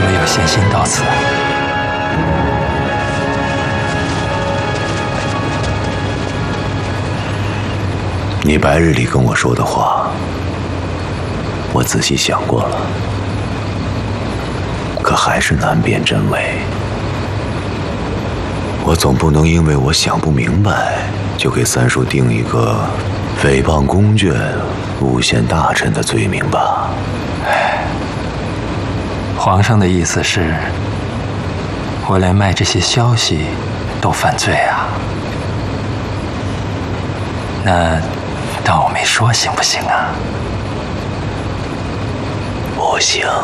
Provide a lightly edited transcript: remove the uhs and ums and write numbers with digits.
唯有先行到此。 你白日里跟我说的话，我仔细想过了，可还是难辨真伪。我总不能因为我想不明白，就给三叔定一个诽谤宫眷、诬陷大臣的罪名吧？ 皇上的意思是，我连卖这些消息都犯罪啊？那当我没说行不行啊？ 不行。